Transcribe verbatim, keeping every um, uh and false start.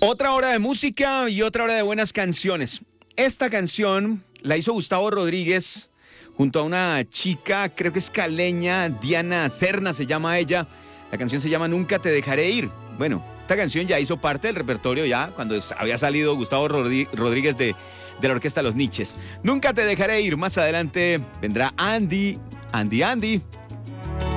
Otra hora de música y otra hora de buenas canciones. Esta canción la hizo Gustavo Rodríguez junto a una chica, creo que es caleña, Diana Serna se llama ella. La canción se llama Nunca te dejaré ir. Bueno, esta canción ya hizo parte del repertorio ya cuando había salido Gustavo Rodríguez de, de la orquesta Los Niches. Nunca te dejaré ir. Más adelante vendrá Andy, Andy, Andy.